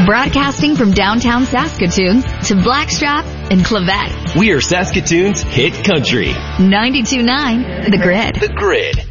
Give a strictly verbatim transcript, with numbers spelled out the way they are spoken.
Broadcasting from downtown Saskatoon to Blackstrap and Clavette. We are Saskatoon's hit country. ninety-two point nine The Grid. The Grid.